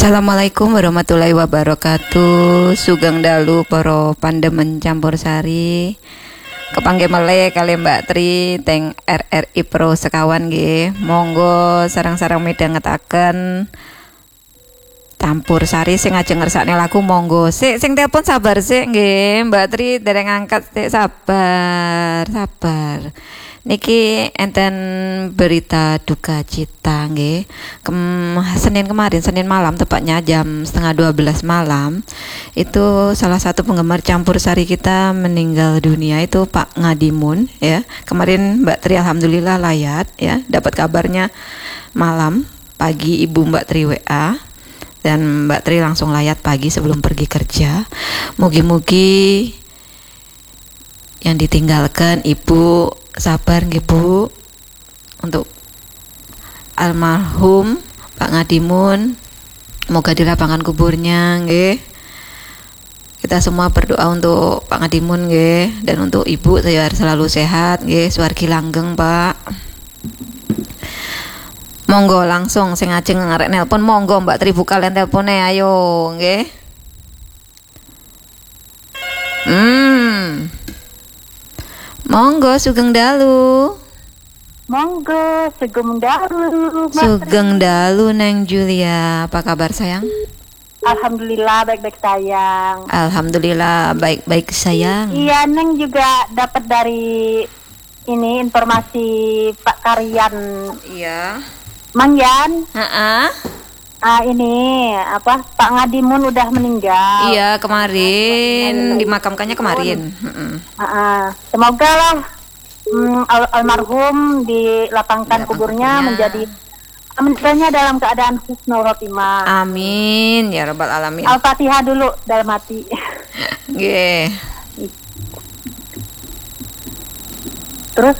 Assalamualaikum warahmatullahi wabarakatuh. Sugeng dalu para pandemen campur sari. Kepangge meleh kali Mbak Tri teng RRI Pro sekawan nggih. Monggo sarang-sarang midhangetaken campur sari sing ajeng ngersakne lagu monggo. Sing telepon sabar sik nggih. Mbak Tri dereng angkat sik sabar. Niki enten berita duka cita nggih. Senin kemarin, Senin malam tepatnya jam setengah 12 malam, itu salah satu penggemar campur sari kita meninggal dunia, itu Pak Ngadimun ya. Kemarin Mbak Tri alhamdulillah layat ya, dapat kabarnya malam, pagi Ibu Mbak Tri WA dan Mbak Tri langsung layat pagi sebelum pergi kerja. Mugi-mugi yang ditinggalkan Ibu sabar nggih Bu, untuk almarhum Pak Ngadimun, semoga dilapangan kuburnya nggih. Kita semua berdoa untuk Pak Ngadimun nggih, dan untuk Ibu biar selalu sehat nggih, swargi langgeng Pak. Monggo langsung sing ajeng ngarek nelpon, monggo Mbak Tri buka len telpone ayo nggih. Monggo sugeng dalu. Monggo sugeng dalu. Sugeng dalu Neng Julia. Apa kabar sayang? Alhamdulillah baik-baik sayang. Alhamdulillah baik-baik sayang. Iya, Neng juga dapat dari ini informasi Pak Karyan. Iya. Mang Yan. Ini apa? Pak Ngadimun udah meninggal. Iya, kemarin dimakamkannya kemarin. Semoga lah almarhum dilapangkan kuburnya menjadi dalam keadaan husnul khotimah. Amin ya rabbal alamin. Al-Fatihah dulu dalam hati. Nggih. Terus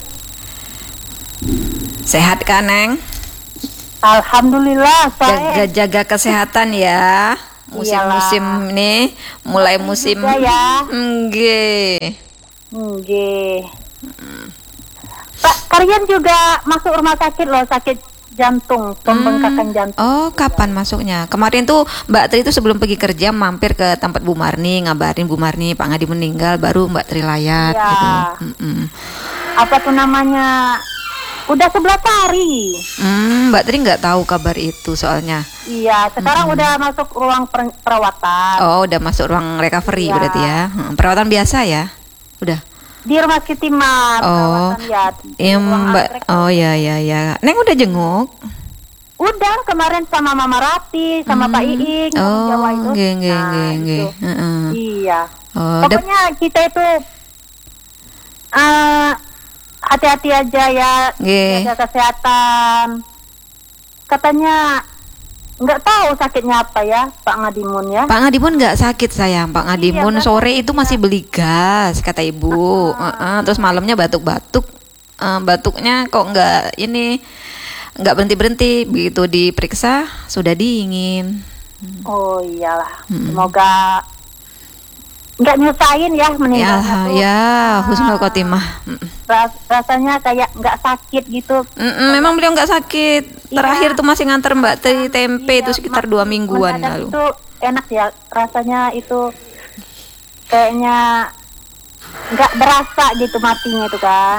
sehat kan, Neng? Alhamdulillah saya jaga kesehatan ya. Musim-musim ini mulai musim ya. Nggih. Pak Karyan juga masuk rumah sakit loh, sakit jantung, pembengkakan jantung. Oh, kapan masuknya? Kemarin tuh Mbak Tri itu sebelum pergi kerja mampir ke tempat Bu Marni, ngabarin Bu Marni Pak Ngadi meninggal, baru Mbak Tri layat gitu. Apa tuh namanya? Udah 11 hari. Mbak Tri nggak tahu kabar itu soalnya. Iya, sekarang udah masuk ruang perawatan. Oh, udah masuk ruang recovery berarti ya. Perawatan biasa ya? Udah. Di rumah Siti Mar. Oh, iya Mbak. Oh ya. Neng udah jenguk? Udah kemarin sama Mama Rati, sama Pak Iing. Oh, nggih. Iya. Oh, pokoknya kita itu hati-hati aja ya, jaga kesehatan. Katanya nggak tahu sakitnya apa ya Pak Ngadimun ya. Pak Ngadimun nggak sakit sayang. Pak Ngadimun sore itu masih beli gas kata Ibu. Terus malamnya batuk-batuk. Batuknya kok nggak berhenti. Begitu diperiksa sudah dingin. Oh iyalah. Semoga nggak nyusahin ya meninggalnya tuh. Ya, husnul khotimah. Rasanya kayak nggak sakit gitu. Memang beliau nggak sakit. Terakhir tuh masih nganter Mbak Tri tempe itu sekitar 2 mingguan lalu. Itu enak ya, rasanya itu kayaknya nggak berasa gitu matinya itu kan.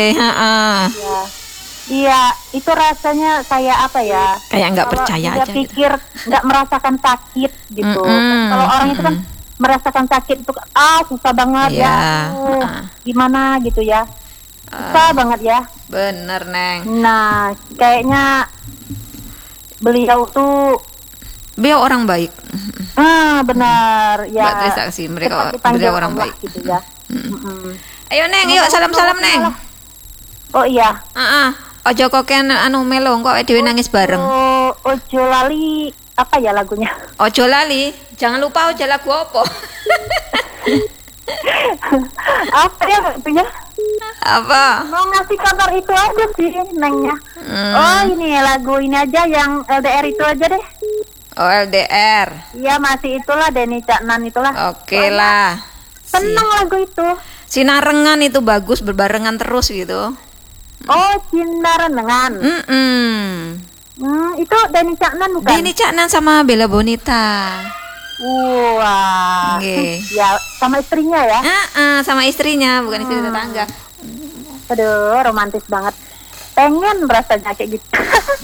Iya, itu rasanya kayak apa ya? Kayak nggak percaya aja. Dia pikir nggak merasakan sakit gitu. Kalau orang itu kan merasakan sakit itu susah banget ya. Gimana gitu ya? Susah banget ya. Bener Neng. Nah, kayaknya beliau orang baik. Benar ya. Mbak Tri saksi beliau orang baik gitu ya. Ayo Neng, yuk salam-salam Neng. Oh iya. Ojo koken melo kok dhewe nangis bareng. Ojo lali apa ya lagunya? Ojo lali, jangan lupa ojo lagu apa? Apa ya lagunya? Apa? Mau ngasih kabar itu aja sih Nengnya. Oh ini lagu ini aja yang LDR itu aja deh. Oh LDR. Iya masih itulah Denny Caknan itulah. Oke lah. Seneng lagu itu. Sinarengan itu bagus, berbarengan terus gitu. Oh Cinta Renengan. Itu Denny Caknan bukan? Denny Caknan sama Bella Bonita. Wah. Ya, sama istrinya ya? Sama istrinya, bukan istri tetangga. Aduh, romantis banget. Pengen rasanya kayak gitu.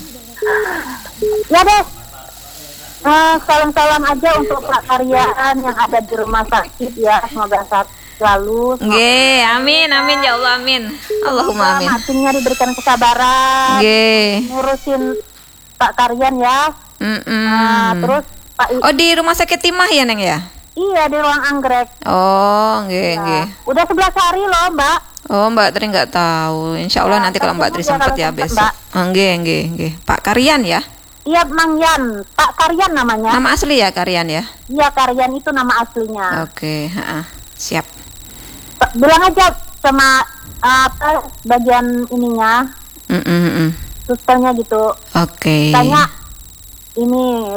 Ya deh. Salam-salam aja untuk prakaryan yang ada di rumah sakit ya. Semoga sehat selalu. Nggih, amin ya Allah, amin. Allahumma amin. Hatinya diberikan kesabaran. Nggih. Ngurusin Pak Karyan ya. Terus Pak di rumah sakit Timah ya, Neng ya? Iya, di ruang anggrek. Oh, nggih. Udah 11 hari loh, Mbak. Oh, Mbak Tri nggak tahu. Insya Allah nanti kalau Mbak Tri sempat ya besok. Nggih. Pak Karyan ya? Iya, Mang Yan. Pak Karyan namanya. Nama asli ya Karyan ya? Iya, Karyan itu nama aslinya. Oke, siap. Bilang aja sama bagian ininya. Susternya gitu. Oke. Tanya ini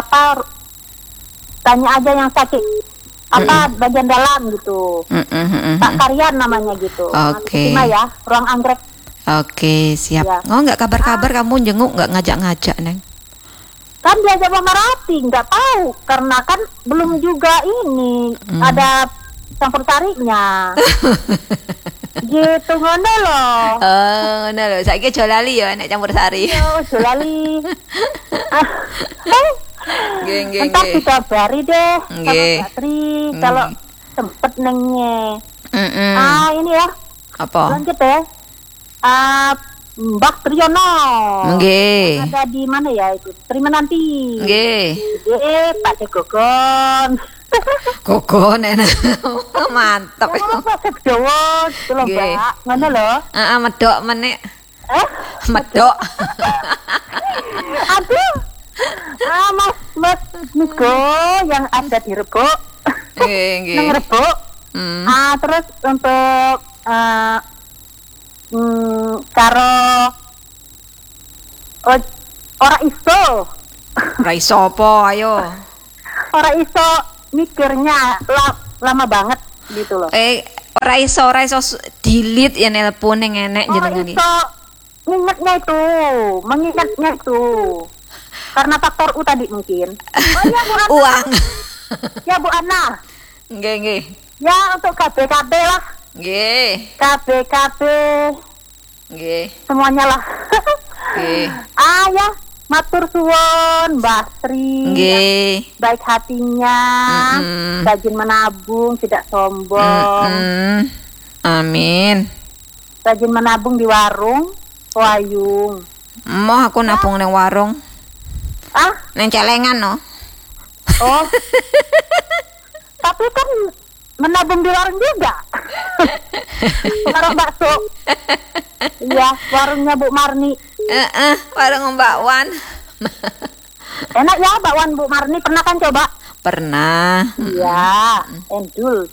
tanya aja yang sakit bagian dalam gitu. Pak Karyan namanya gitu. Oke. Ya, ruang anggrek. Oke, siap. Ya. Nggak kabar-kabar kamu jenguk, nggak ngajak-ngajak, Neng? Kan diajak Mama Rati, nggak tahu karena kan belum juga ini ada campur sarinya. Gitu ngono loh. Ngono lho. Saiki aja lali ya nek campur sari. Yo, aja lali. Nggih. Entar dikabari deh sama Mbak Tri kalau sempet nengnya. Ini ya. Apa? Lanjut ya. Mbak Triyono. Nggih. Ada di mana ya itu? Terima nanti. Nggih. Pak Gogon. Gogon enak. Mantap. Pak Jawa itu loh, Mbak. Ngono lho. Medok menek. Medok. Aduh. Mas Migo yang ada di Rebo. Nggih. Nang Rebo. Terus untuk karo ora iso apa ayo. Ora iso mikirnya lama banget gitu loh. Ora iso delete ya nelpon yang enek jenengan iki. Mengingatnya itu. Karena faktor U tadi mungkin. Ya Bu Ana. Uang. Ya Bu Ana. Nggih. Ya untuk KB lah. Nggih. KB. Nggih. Semuanya lah. Nggih. Ya, matur suwun Mbak Tri. Nggih. Baik hatinya. Rajin menabung, tidak sombong. Amin. Rajin menabung di warung Wayung. Mau aku nabung nang warung. Nang celengan no. Oh. Tapi kan menabung di warung juga. Warung bakso. Iya, warungnya Bu Marni. Warung Mbak Wan. Enak ya Mbak Wan, Bu Marni pernah kan coba? Pernah. Iya, cendul.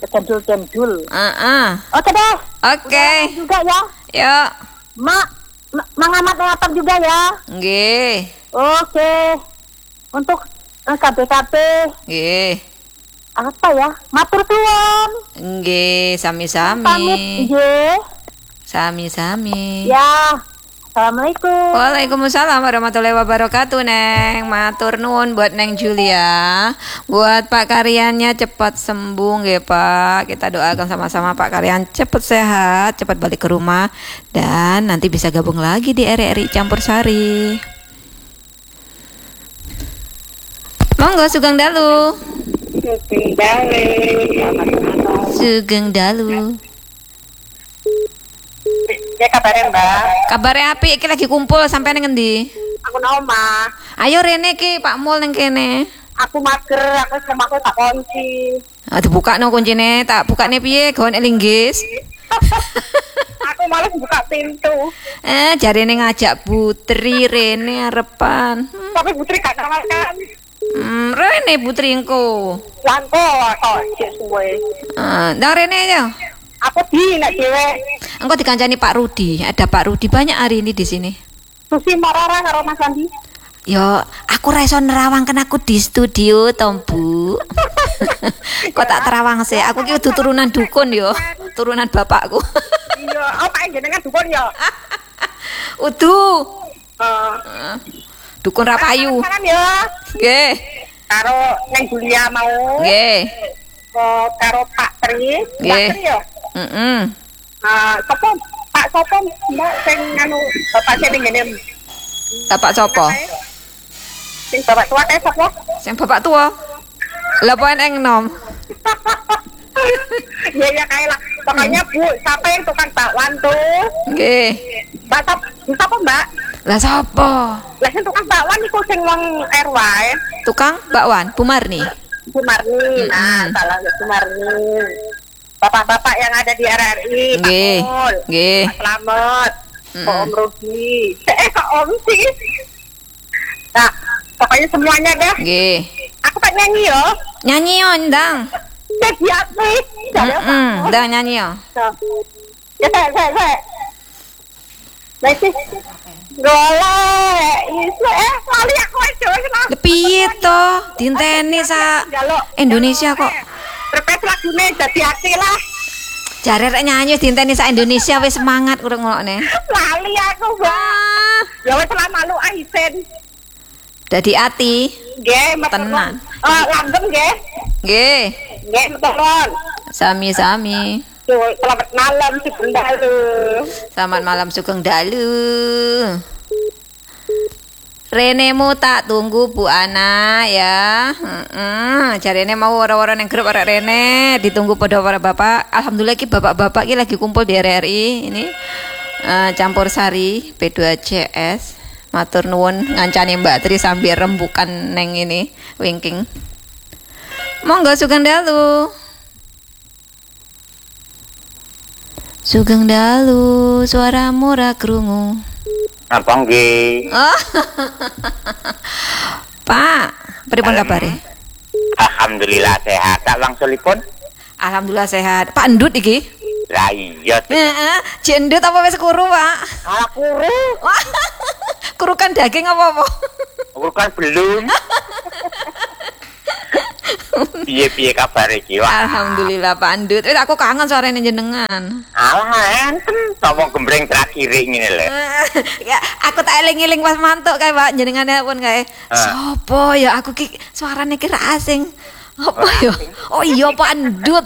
Oke deh. Oke. Juga ya. Yuk. Mengamat juga ya. Nggih. Oke. Untuk KBKP. Nggih. Apa ya? Matur suwun. Nggih, sami-sami. Pamit nggih. Sami-sami. Ya. Assalamualaikum. Waalaikumsalam warahmatullahi wabarakatuh, Neng. Matur nuwun buat Neng Julia. Buat Pak Karyannya cepat sembuh nggih, Pak. Kita doakan sama-sama Pak Karyan cepat sehat, cepat balik ke rumah dan nanti bisa gabung lagi di RRI Campur Sari. Monggo Sugeng Dalu. Sugeng Dalu. Ya kabarnya Mbak. Kabarnya apik, iki lagi kumpul sampai nang endi? Aku nang omah. Ayo rene ki Pak Mul ning kene. Aku mager, aku sama aku tak kunci. Dibuka no kuncine, tak bukane piye gawane linggis. Aku malas buka pintu. Jarene ngajak Putri rene arepan. Tapi Putri gak kan. Rene Putri engko. Langko kok suwe. Ndang rene aja. Aku di nek dhewe. Engko dikancani Pak Rudi. Ada Pak Rudi banyak hari ini di sini. Susi Morora karo Mas Andi. Yo, aku ra iso nerawangken aku di studio to, Bu. Kok tak terawang sih? Aku ki kudu turunan dukun yo. Turunan bapakku. Iya, apa jenengan dukun ya? Udu. Dukun Rapayu. Kangen ya. Nggih. Karo neng Julia mau. Nggih. Karo Pak Tri. Nggih. Pak Tri ya. Heeh. Sopo? Pak sopo Mbak sing anu bapak sing ngene. Bapak sapa? Sing bapak tua kae sapa? Sing bapak tua. Lah poen enom. Ya kae lah. Pokoknya Bu, siapa yang tukang bakwan tuh? Nggih. Mbak sapa Mbak? Lah sapa? Lah sing tukang bakwan iku sing wong RW. Tukang bakwan, Bu Marni. Bu Marni. Nah, salah Bu Marni. Bapak-bapak yang ada di RRI, Nggih. Pak Mul, Nggih. Pak Slamet, Pak Om Rugi, Pak Om sih. Nah, pokoknya semuanya deh. Nggih. Aku tak nyanyi yo. Nyanyi yo ndang. Jadi apa? Ndang nyanyi yo. Ya saya. Nanti golek iso lali aku aja kenapa? Piye to? Dinteni sa Indonesia kok. Repet lagune dadi hati lah. Jare rek nyanyi dinteni sa Indonesia wis semangat kurang ngono. Lali aku, Mbak. Ya wis lah malu aisen. Dadi ati. Nggih, tenan. Langgeng nggih. Nggih. Nggih, meteron. Sami-sami. Selamat malam si Bendalu. Selamat malam Sugeng Dalu. Renemu tak tunggu Bu Ana ya. Jarene mau ora-ora nang grup arek Rene ditunggu pada para bapak. Alhamdulillah ki bapak-bapak ki lagi kumpul di RRI ini. Campur sari P2CS. Matur nuwun ngancani Mbak Tri sambil rembukan neng ini winking. Monggo Sugeng Dalu. Sugeng Dalu, suaramu ra krungu. Apa nggih? Oh. Pak, pripun kabare? Alhamdulillah sehat. Tak wangsulipun? Alhamdulillah sehat. Pak Endut iki? Lah iya. Heeh, Cek Endut apa wis kuru, Pak? Ala kuru. Kurukan daging apa-apa? Bukan belum. Piye kabar iki? Alhamdulillah Pak Endut. Aku kangen suarane jenengan. Alah enten ngomong gembreng terakhir ngene lho. Ya, aku tak eling-eling pas mantuk kae Pak jenengane pun kae. Sopo ya aku ki suarane ki ra asing. Apa ya? Oh iya Pak Endut.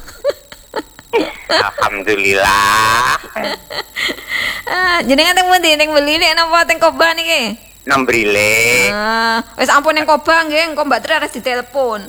Alhamdulillah. Jenengan teng pundi ning Belilik napa teng Koban iki? Nombrile. Wis ampun ning Koban nggih, engko Mbak Tri harus ditelepon.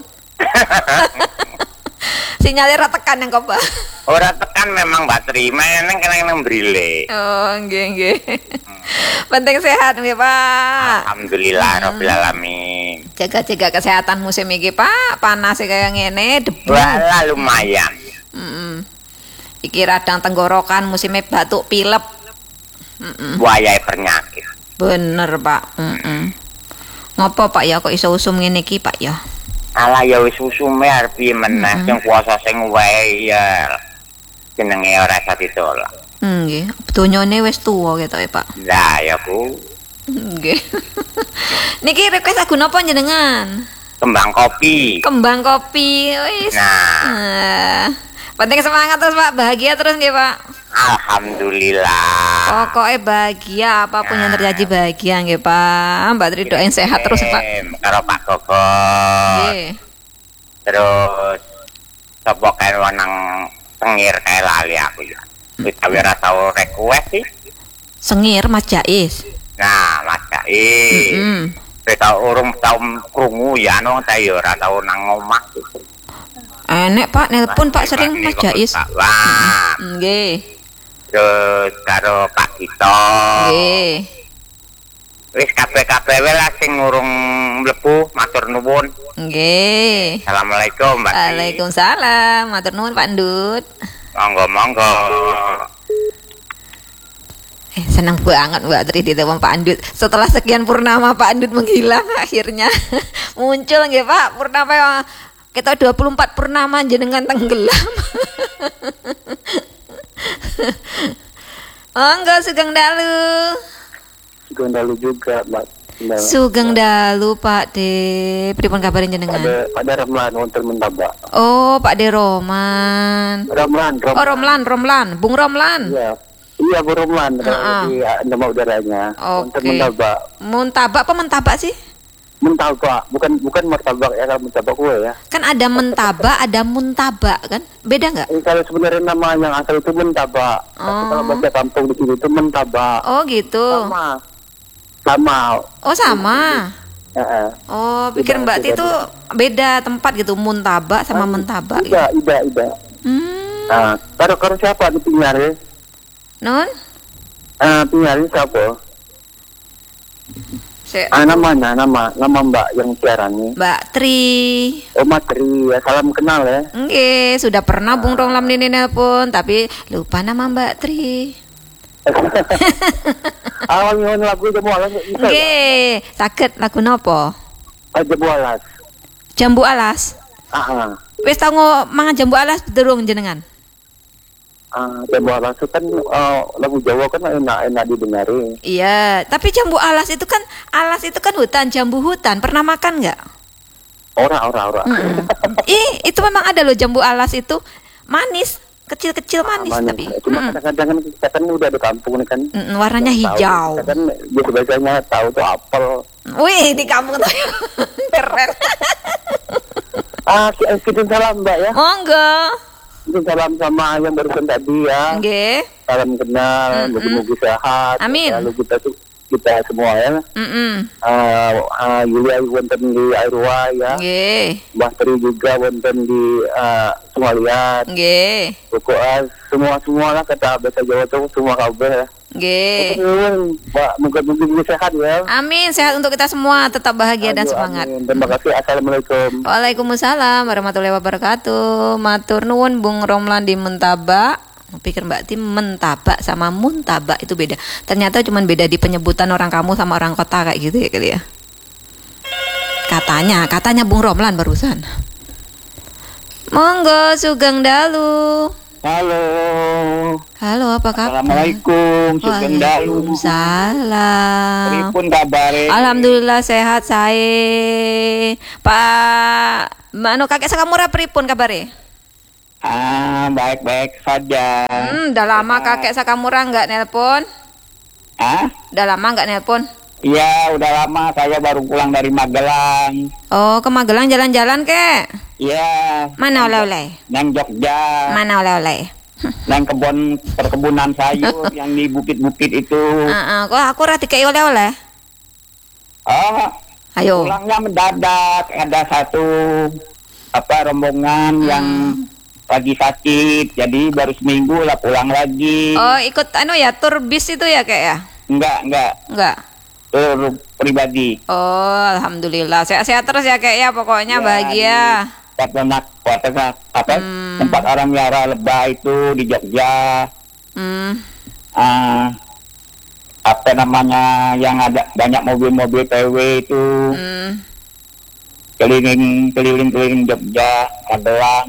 Sinyale ra tekan ning Koban. Ora tekan memang Mbak Tri, meneng kena nombrile. Oh, nggih. Penting sehat nggih, Pak. Alhamdulillah rabbil alamin. Jaga-jaga kesehatan musim iki, Pak. Panas kaya ngene, debu. Wala lumayan. Iki radang tenggorokan, musimnya batuk pilek. Buaya penyakit. Bener Pak. Ngopo Pak ya kok iso usum ngene iki Pak ya? Alah ya wis usume arep piye meneh sing kuasa sing wae ya jenenge ora isa ditolak. Nggih, donyane wis tuwa gitu ya Pak. Lah ya Bu. Nggih. Niki request lagu napa jenengan? Kembang kopi. Kembang kopi. Wis. Nah. Penting semangat terus Pak, bahagia terus nggih Pak. Alhamdulillah. Pokoknya bahagia, apapun yang terjadi bahagia nggih Pak. Mbak Tri doain sehat terus Pak. Karo Pak Gogot. Nggih. Terus sapa kae wenang tengir kae lali aku ya. Wis ora tau request sih. Sengir Mas Jais. Nah, Mas Jais. Wis urung tau krungu ya anu ta ya ora tau nang omah. Enek Pak, nelpon Pak sering Mas Jais. Wah. Nggih. Terus karo Pak Gito. Nggih. Wis kabeh-kabeh wae lah sing urung mlebu matur nuwun. Nggih. Assalamualaikum Mbak. Waalaikumsalam. Matur nuwun Pak Ndut. Monggo. Senang banget Mbak Tri ditelepon Pak Andut. Setelah sekian purnama Pak Andut menghilang akhirnya muncul nggih Pak purnama kita 24 purnama jenengan tenggelam. Enggak Sugeng Dalu. Sugeng Dalu juga Mbak. Sugeng Dalu Pak De. Pripun kabarin jenengan? Pada Romlan wonten Mentabak. Oh Pak De Roman. Romlan. Oh Romlan. Bung Romlan. Iya. Iya, Burumlan kalau di nama udaranya. Untuk Oke. mentabak. Muntabak apa mentabak sih? Mentabak, bukan martabak ya, kalau mentabak kue ya. Kan ada mentabak, ada muntabak kan? Beda nggak? Kalau sebenarnya nama yang asal itu mentabak. Tapi kalau bahasa kampung di sini itu mentabak. Oh gitu. Sama. Oh sama. Heeh. Oh, pikir Mbak Ti itu beda tempat gitu, muntabak sama mentabak. Gitu. Ida. Nah, kalau siapa di penyiar ya? Non? Penyiarnya siapa? Saya Nama Mbak yang siarannya. Mbak Tri. Oh, Matri, ya, salam kenal ya. Nggih, sudah pernah Bung Romlan ini nelpon, tapi lupa nama Mbak Tri. Awal nyanyi lagu Jambu Alas bisa. Nggih, saged lagu napa? Jambu Alas. Jambu alas. Wis tau mangan jambu alas durung jenengan? Jambu Alas itu kan lagu Jawa kan enak didengarin. Iya, tapi jambu alas itu kan hutan, jambu hutan. Pernah makan nggak? Ora. Itu memang ada loh jambu alas itu manis, kecil-kecil manis tapi. Cuma kadang-kadang kita kan udah di kampung nih kan. Warnanya hijau. Kita kan biasanya tahu tuh apel. Wih, di kampung tuh keren. Kirim salam Mbak ya. Monggo. Kirim salam sama yang barusan tadi ya. Nggih. Salam kenal, moga-moga sehat. Amin. Lalu kita semua ya. Yulia wonten di Airwa ya. Nggih. Mbah Tri juga wonten di Sumaliat. Nggih. Pokoknya semua lah kata bahasa Jawa tuh semua kabeh. Nggih. Mbak, moga-moga sehat ya. Amin, sehat untuk kita semua, tetap bahagia dan semangat. Amin. Terima kasih. Assalamualaikum. Waalaikumsalam warahmatullahi wabarakatuh. Matur nuwun Bung Romlan di Mentabak. Pikir Mbak Tim mentabak sama muntabak itu beda. Ternyata cuma beda di penyebutan orang kamu sama orang kota kayak gitu ya kali ya. Katanya Bung Romlan barusan. Monggo Sugeng Dalu. Halo, apa kabar? Assalamualaikum, Sugeng Dalu. Waalaikumsalam. Pripun kabare? Alhamdulillah sehat saya. Pak, mano kakek Sakamura pripun kabare? Baik-baik saja. Udah lama kakek Sakamura nggak nelpon? Udah lama nggak nelpon? Iya, udah lama. Saya baru pulang dari Magelang. Oh, ke Magelang jalan-jalan kek? Iya. Mana oleh-oleh? Nang Jogja. Mana oleh-oleh? Nang perkebunan sayur yang di bukit-bukit itu. Kok aku rati kayak oleh-oleh? Ayo. Pulangnya mendadak. Ada satu rombongan yang lagi sakit, jadi baru seminggu lah pulang lagi. Oh, ikut tur bis itu ya kek ya? Enggak. Tur pribadi. Oh, alhamdulillah. Sehat-sehat terus ya kek ya, pokoknya bahagia. Tempat orang miara lebah itu di Jogja. Yang ada banyak mobil-mobil PW itu. Keliling Jogja, Magelang.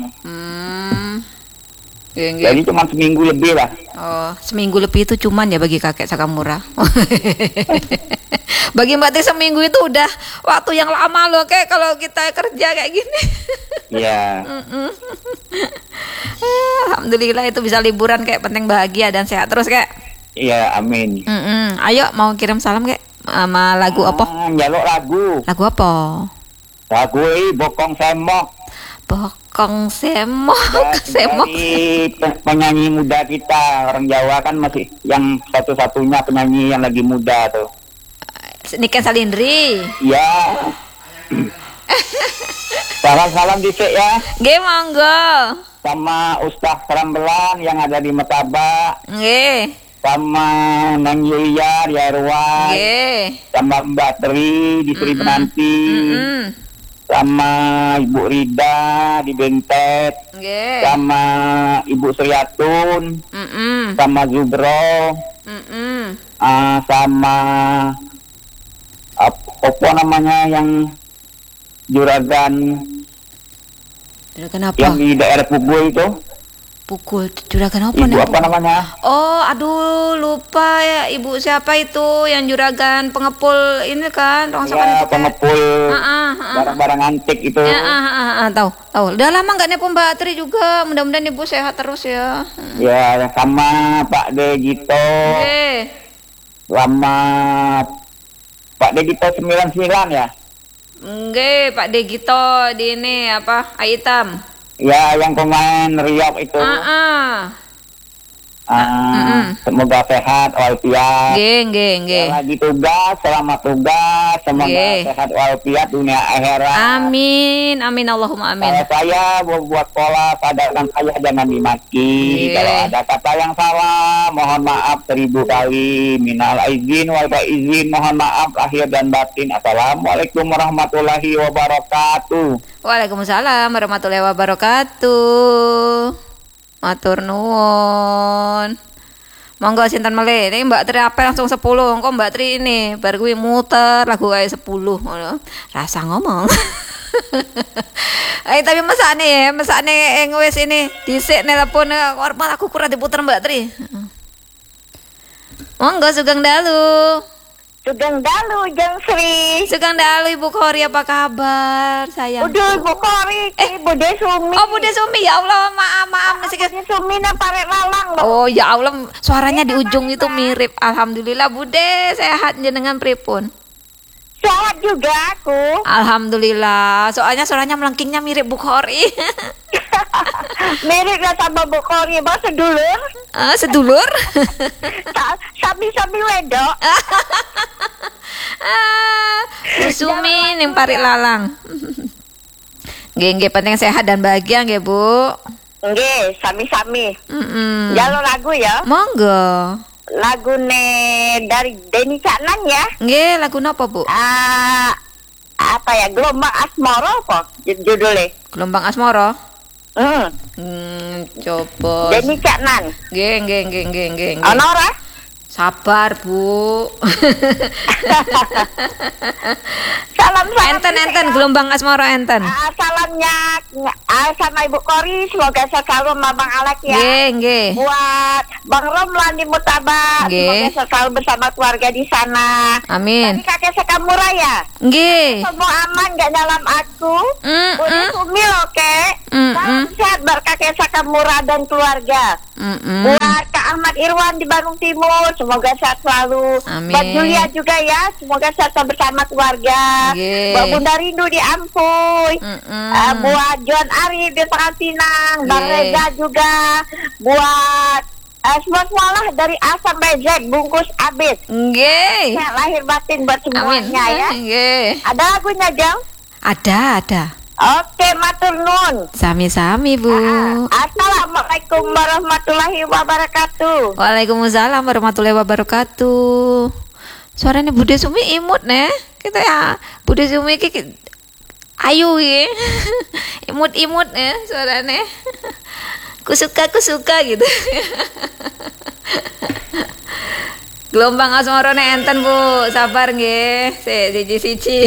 Jadi cuma seminggu lebih lah. Oh, seminggu lebih itu cuman ya bagi kakek Sakamura. Bagi Mbak Ti seminggu itu udah waktu yang lama loh kayak kalau kita kerja kayak gini. Iya. Alhamdulillah itu bisa liburan kayak penting bahagia dan sehat terus kayak. Iya, amin. Ayo mau kirim salam kayak sama lagu apa? Njaluk lagu. Lagu apa? Lagu Bokong Semok. Bokong Semok. Dari penyanyi muda kita, orang Jawa kan masih yang satu-satunya penyanyi yang lagi muda tuh. Niken Salindri. Ya. Salam-salam dicek ya. Nggih, monggo. Sama Ustaz Rambelan yang ada di Metabak. Nggih. Sama Nang Yulia di Airwan. Nggih. Sama Mbak Tri di Sri Penanti. Sama Ibu Rida di Bentet. Nggih. Sama Ibu Suryatun. Sama Zubro. Sama apa namanya yang juragan apa? Yang di daerah Pukul itu. Pukul juragan apa Ibu apa namanya? Oh, aduh lupa ya, ibu siapa itu yang juragan pengepul ini kan? Ya, pengepul barang-barang antik itu. Tahu. Udah lama nggak nelpon Mbak Tri juga. Mudah-mudahan Ibu sehat terus ya. Ya, sama Pak Degito. Lama Pak Degito 99 ya. Nggih, Pak Degito di ini apa? Aitam. Ya, yang pemain Riok itu. Semoga sehat walafiat. Nggih. Lagi tugas, selamat tugas, semoga sehat walafiat dunia akhirat. Amin, Allahumma amin. Kalau saya buat pola padatkan saya jangan dimaki. Kalau ada kata yang salah, mohon maaf 1000 kali. Minal aizin wal faizin, mohon maaf lahir dan batin. Assalamualaikum warahmatullahi wabarakatuh. Waalaikumsalam warahmatullahi wabarakatuh. Matur nuwun. Monggo sinten melih. Ini Mbak Tri apel langsung 10. Engko Mbak Tri ini bar kuwi muter lagu kae 10 ngono. Rasa ngomong. Tapi mesakne wis ini dhisik telepon hormat aku kurang diputer Mbak Tri. Monggo Sugeng Dalu. Sugeng Dalu Jeng Sri. Sugeng Dalu Ibu Kori, apa kabar sayang? Udah Ibu Kori, Bude Sumi. Oh Bude Sumi, ya Allah maaf. Bude Sumi na Parek Lalang loh. Oh ya Allah, suaranya di ujung itu mirip. Alhamdulillah Bude, sehat jenengan pripun? Sehat juga aku. Alhamdulillah, soalnya suaranya melengkingnya mirip Bu Kori. Mirip lah sama Bu Kori, bang sedulur. Sedulur? Sabi wedok. Bu Sumi ning Parik Lalang. Nggih, penting sehat dan bahagia nggih, Bu. Nggih, sami-sami. Jalo lagu ya. Monggo. Lagu dari Denny Caknan ya. Nggih, lagu napa, Bu? Apa ya? Gelombang Asmara apa judulnya? Gelombang Asmara. Coba. Denny Caknan. Nggih. Ono ora? Sabar, Bu. Salam enten gelombang asmara enten. Salamnya sama Ibu Kori, semoga selalu sama Bang Alek ya. Nggih. Buat Bang Romlan di Murtabak, semoga selalu bersama keluarga di sana. Amin. Tadi kakek Sekamura ya. Nggih. Semua aman gak dalam aku. Udah Sumil oke. Salam sehat berkakek Sekamura dan keluarga. Buat Kak Ahmad Irwan di Bandung Timur, semoga sehat selalu. Amin. Buat Julia juga ya, semoga sehat bersama keluarga. Buat Bunda Rindu di Ampuy. Buat John Arif di Pangasinang, Bang Reza juga. Buat semua lah dari A sampai Z bungkus abis. Nggih. Lahir batin buat semuanya ya. Nggih. Ada lagunya Jang? Ada. Oke, matur nuwun. Sami-sami, Bu. Assalamualaikum warahmatullahi wabarakatuh. Waalaikumsalam warahmatullahi wabarakatuh. Suaranya Bude Sumi imut nih. Kita ya Bude Sumi iki ayu iki. Imut-imut ya suaranya. Kusuka gitu. Gelombang asmarane enten, Bu. Sabar nggih. Siji-siji.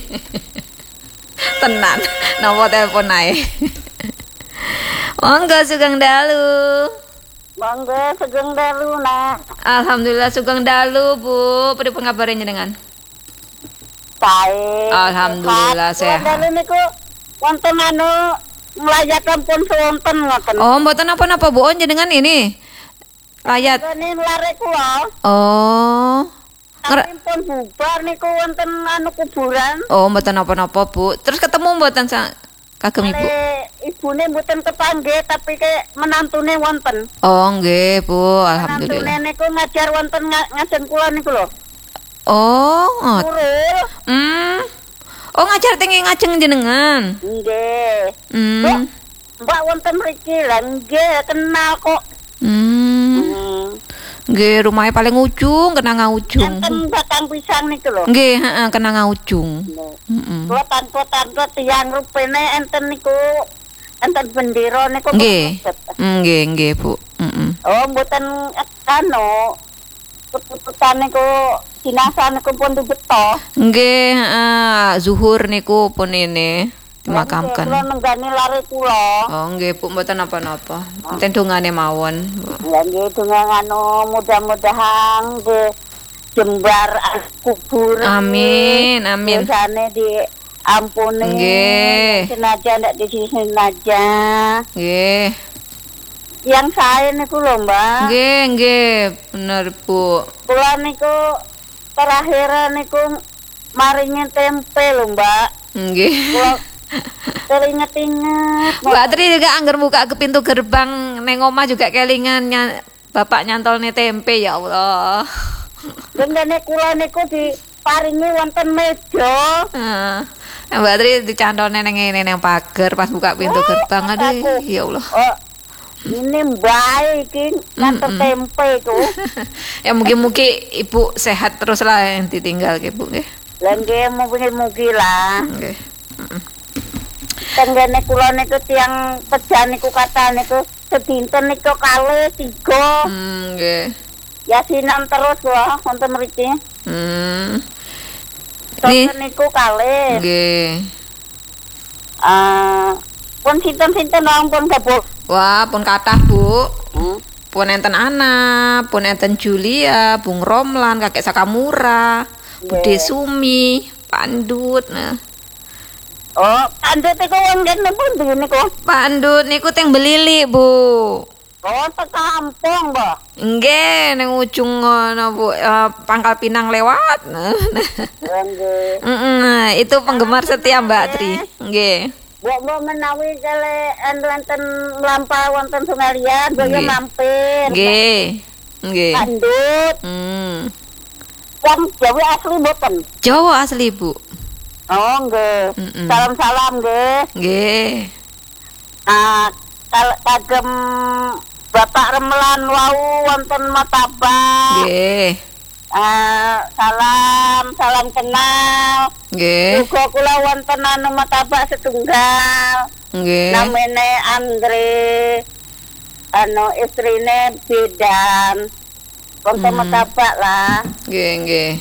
Tenan, nomor telepon ae. Monggo Sugeng Dalu. Monggo Sugeng Dalu nak. Alhamdulillah Sugeng Dalu, Bu. Pripun kabare jenengan? Baik. Alhamdulillah sehat. Dalu niku wonten nglayaken pun wonten ngoten. Oh, mboten napa-napa, Bu. Jenengan ini layat. Ini lare kula. Oh. Pun bubar niku wonten kuburan. Oh, mboten napa-napa, Bu. Terus ketemu mboten kagem Ibu? Ibune mboten kepanggih tapi ke menantune wonten. Oh, nggih, Bu. Alhamdulillah. Menantune niku ngajar wonten ngajen kula niku lho. Oh, Nurul. Oh, ngajar tinggi ngajeng jenengan. Nggih. Mbak wonten mriki lha nggih kenal kok. Nggih, rumahnya paling ujung, kena ujung. Enten batang pisang niku lho. Nggih, heeh, kena ujung. Kota tiyang rupene enten niku enten bendera niku. Nggih, Bu. Oh, mboten keputusan niku dinasa niku pun dibeto. Nggih, zuhur niku pun ini dimakamkan. Kula nenggani lare kula. Oh, nggih, Bu, mboten napa-napa. Enten dongane mawon. Ya nggih, donga mudah-mudahan di jembar kubur. Amin. Biasane di ampuni. Nggih. Senajan ndak disenajan. Nggih. Yang saya niku lho, Mbak. Nggih, bener, Bu. Kula niku terakhir niku maringi tempe lho, Mbak. Nggih. Kula teringet-inget. Mbak Tri juga angger buka ke pintu gerbang neng omah juga kelingan bapak nyantolne tempe, ya Allah. Dene kula niku diparingi wonten meja. Mbak Tri dicantolne neng ngene neng pagar pas buka pintu gerbang. Aduh, ya Allah. Oh, ini baik iki nganter tempe ku. Ya mugi-mugi Ibu sehat terus lah yang ditinggal Bu nggih. Lah nggih mugi-mugi lah. Nggih. Tenggene kula niku tiyang pejan niku kata niku sedinten niku kalih 3. Nggih. Ya sinan terus wae wonten mriki. Niku kalih. Nggih. Pun sinten-sinten pun gabung. Wah, pun kathah, Bu. Pun enten Ana, pun enten Julia, Bung Romlan, Kakek Sakamura, Bude Sumi, Pandut. Nah. Oh, Pandut iku wong ngene pun niku. Pandut niku teng Belili, Bu. Oh, te kampung, Mbak. Nggih, ning ujung ngono, Bu. Pangkal Pinang lewat. Nggih. Itu penggemar setia Mbak Tri. Nggih. Mbok menawi kale enten mlampah wonten Sungai Liat, boyo mampir. Nggih. Nggih. Pandut. Wong Jawa asli mboten. Jawa asli, Bu. Oh, nggih. Salam-salam nggih. Nggih. Kalau kagem Bapak Remelan wau wonten Martabak. Nggih. Salam kenal. Nggih. Uga kula wonten Martabak setunggal. Nggih. Namene Andre. Istrine Bedan. Wonten Martabak lah. Nggih, nggih.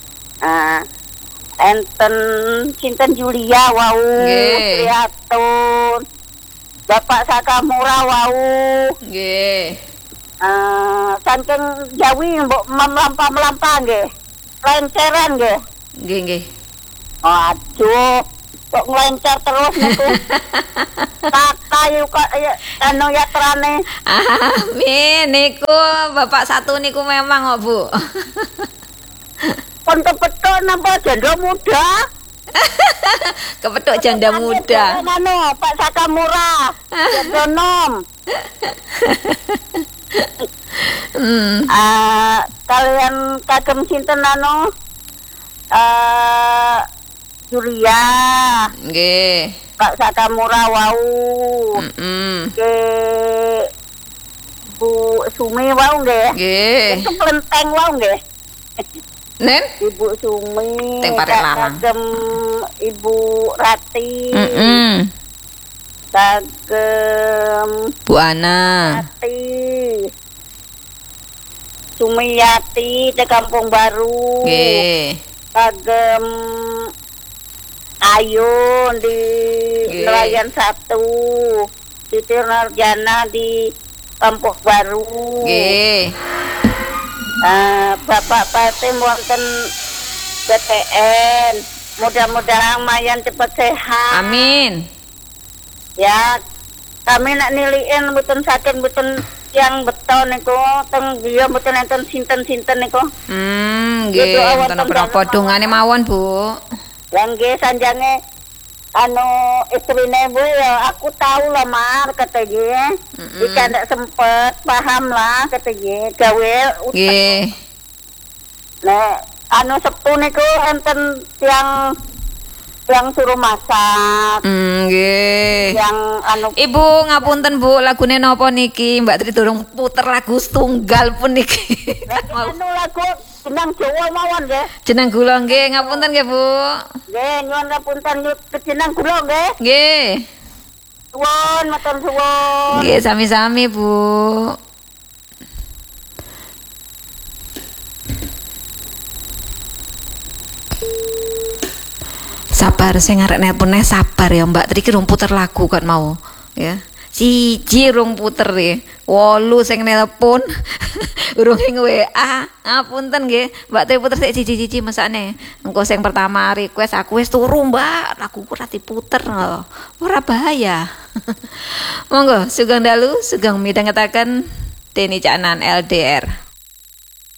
Enten sinten Julia wau. Nggih. Priatun. Bapak Sakamura wau. Nggih. Saking Jawi mbok melampah nggih. Lenceran nggih. Nggih, nggih. Aduh, kok nglencer terus niku. Kata yuk yatrane. Amin, niku Bapak satu niku memang kok, Bu. Pun kepethuk napa janda muda? Kepethuk janda muda. Mana Pak Sakamura? Ekonom. Kalian kagem sinten Julia. Nggih. Pak Sakamura wau. Ke Bu Sumi wau nggih. Nggih. Itu kelenteng wau nggih. Nen? Ibu Sumi. Teng Parek Larang. Kagem Ibu Rati. Kagem Bu Ana. Rati. Sumiyati di Kampung Baru. Nggih. Kagem Ayun di Nelayan 1. Siti Narjana di Kampung Baru. Nggih. Bapak Patim wonten BTN. Mudah-mudahan mayan cepat sehat. Amin. Ya, kami nak niliin mboten sakit mboten yang beton niku teng dia mboten enten sinten-sinten niku. Nggih, wonten napa dongane mawon, Bu. Lah nggih sanjange istrine Bu ya aku tahu lah Mar kata dia. Jika ndak sempet paham lah kata dia gawe. Nggih. Nah, Sabtu niku enten yang suruh masak. Nggih. Yang Ibu ngapunten Bu, lagune napa niki? Mbak Tri durung puter lagu setunggal pun niki. Lagu jeneng Jawa mawon nggih. Jeneng kula nggih, ngapunten nggih Bu. Nggih, nyuwun ngapunten jeneng kula nggih. Nggih. Suwun, matur suwun. Nggih, sami-sami Bu. Sabar, sing arek nelpon sabar ya Mbak Tri ki rung puter lagu kan mau ya. Siji rung puter ya. 8 sing nelpon. Urung WA. Punten nggih, Mbak Tri puter sik cici-cici mesakne. Engko sing pertama request aku wis turu, Mbak. Laguku ora diputer. Ora bahaya. Monggo sugeng dalu, sugeng midhangetaken Deni Caknan LDR.